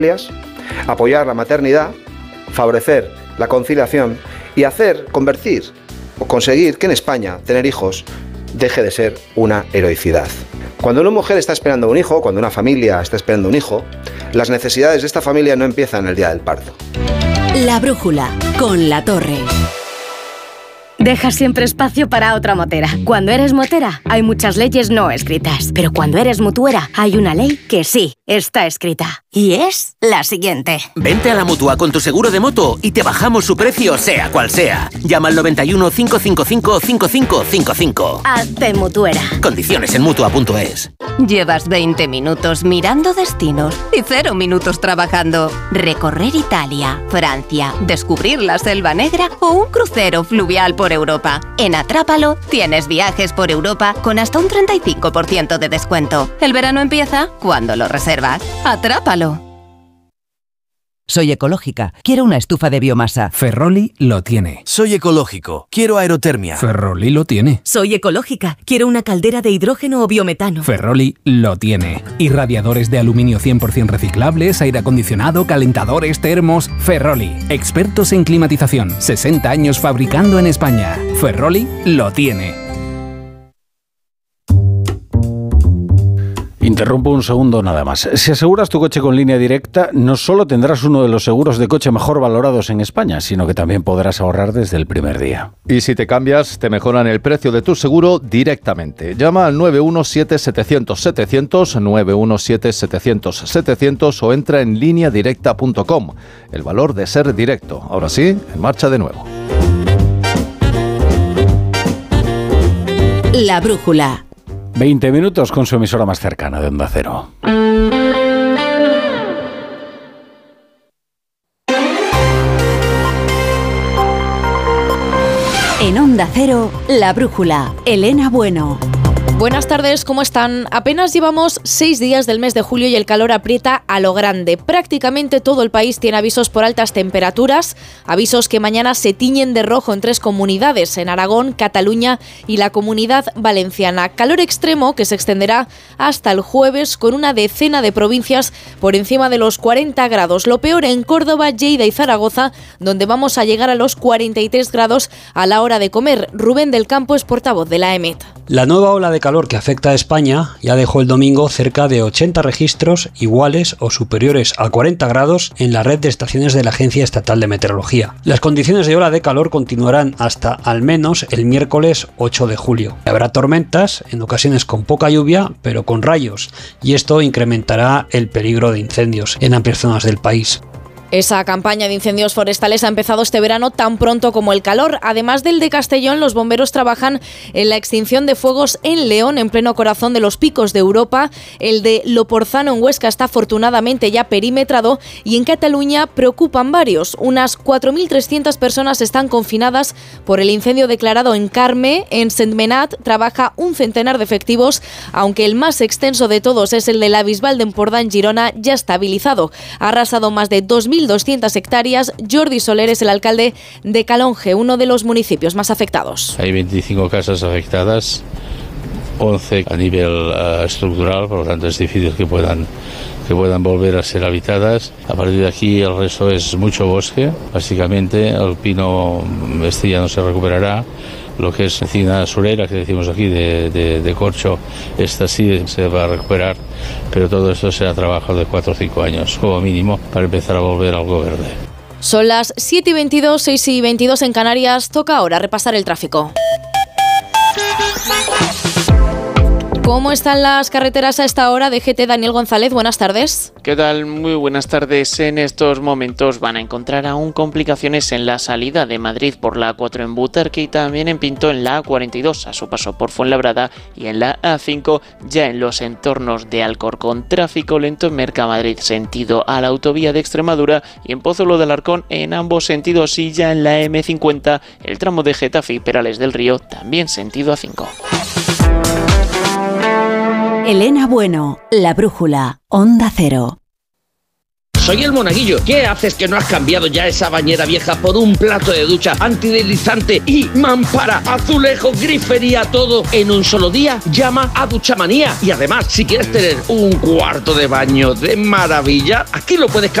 apoyar la maternidad, favorecer la conciliación y convertir o conseguir que en España tener hijos deje de ser una heroicidad. Cuando una mujer está esperando un hijo, cuando una familia está esperando un hijo, las necesidades de esta familia no empiezan el día del parto. La brújula, con La Torre. Deja siempre espacio para otra motera. Cuando eres motera, hay muchas leyes no escritas. Pero cuando eres mutuera, hay una ley que sí está escrita. Y es la siguiente. Vente a la Mutua con tu seguro de moto y te bajamos su precio, sea cual sea. Llama al 91 555 5555. Hazte mutuera. Condiciones en Mutua.es. Llevas 20 minutos mirando destinos y 0 minutos trabajando. Recorrer Italia, Francia, descubrir la Selva Negra o un crucero fluvial por Europa. En Atrápalo tienes viajes por Europa con hasta un 35% de descuento. El verano empieza cuando lo reservas. Atrápalo. Soy ecológica. Quiero una estufa de biomasa. Ferroli lo tiene. Soy ecológico. Quiero aerotermia. Ferroli lo tiene. Soy ecológica. Quiero una caldera de hidrógeno o biometano. Ferroli lo tiene. Irradiadores de aluminio 100% reciclables, aire acondicionado, calentadores, termos. Ferroli. Expertos en climatización. 60 años fabricando en España. Ferroli lo tiene. Interrumpo un segundo nada más. Si aseguras tu coche con Línea Directa, no solo tendrás uno de los seguros de coche mejor valorados en España, sino que también podrás ahorrar desde el primer día. Y si te cambias, te mejoran el precio de tu seguro directamente. Llama al 917-700-700, 917-700-700 o entra en lineadirecta.com. El valor de ser directo. Ahora sí, en marcha de nuevo. La brújula. 20 minutos con su emisora más cercana de Onda Cero. En Onda Cero, La brújula. Elena Bueno. Buenas tardes, ¿cómo están? Apenas llevamos 6 días del mes de julio y el calor aprieta a lo grande. Prácticamente todo el país tiene avisos por altas temperaturas, avisos que mañana se tiñen de rojo en 3 comunidades, en Aragón, Cataluña y la Comunidad Valenciana. Calor extremo que se extenderá hasta el jueves con una decena de provincias por encima de los 40 grados. Lo peor en Córdoba, Lleida y Zaragoza, donde vamos a llegar a los 43 grados a la hora de comer. Rubén del Campo es portavoz de la EMET. La nueva ola de calor que afecta a España ya dejó el domingo cerca de 80 registros iguales o superiores a 40 grados en la red de estaciones de la Agencia Estatal de Meteorología. Las condiciones de ola de calor continuarán hasta al menos el miércoles 8 de julio. Habrá tormentas, en ocasiones con poca lluvia, pero con rayos, y esto incrementará el peligro de incendios en amplias zonas del país. Esa campaña de incendios forestales ha empezado este verano tan pronto como el calor. Además del de Castellón, los bomberos trabajan en la extinción de fuegos en León, en pleno corazón de los picos de Europa. El de Loporzano en Huesca está afortunadamente ya perimetrado y en Cataluña preocupan varios. Unas 4.300 personas están confinadas por el incendio declarado en Carme. En Sentmenat trabaja un centenar de efectivos, aunque el más extenso de todos es el de la Bisbal de Empordà en Girona, ya estabilizado. Ha arrasado más de 2.200 hectáreas. Jordi Soler es el alcalde de Calonge, uno de los municipios más afectados. Hay 25 casas afectadas, 11 a nivel estructural, por lo tanto es difícil que puedan volver a ser habitadas. A partir de aquí el resto es mucho bosque, básicamente el pino ya no se recuperará. Lo que es encina surera, que decimos aquí, de corcho, esta sí se va a recuperar, pero todo esto será trabajo de 4 o 5 años, como mínimo, para empezar a volver algo verde. Son las 7:22, 6:22 en Canarias. Toca ahora repasar el tráfico. ¿Cómo están las carreteras a esta hora? DGT Daniel González, buenas tardes. ¿Qué tal? Muy buenas tardes. En estos momentos van a encontrar aún complicaciones en la salida de Madrid por la A4 en Butarque y también en Pinto en la A42 a su paso por Fuenlabrada y en la A5 ya en los entornos de Alcorcón. Tráfico lento en Mercamadrid sentido a la autovía de Extremadura y en Pozuelo de Alarcón en ambos sentidos y ya en la M50 el tramo de Getafe y Perales del Río también sentido A5. Elena Bueno, La brújula, Onda Cero. soy el Monaguillo. ¿Qué haces que no has cambiado ya esa bañera vieja por un plato de ducha antideslizante y mampara, azulejo, grifería, todo en un solo día? Llama a Duchamanía. Y además, si quieres tener un cuarto de baño de maravilla, aquí lo puedes cambiar